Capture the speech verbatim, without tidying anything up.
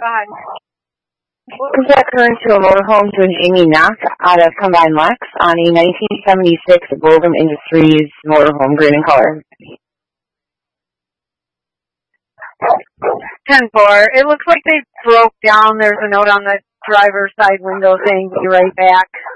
ahead. Is that occurring to a motorhome to an Amy Knock out of Combine Lex on a nineteen seventy-six Golden Industries motorhome, green in color? ten four. It looks like they broke down. There's a note on the driver's side window saying be right back.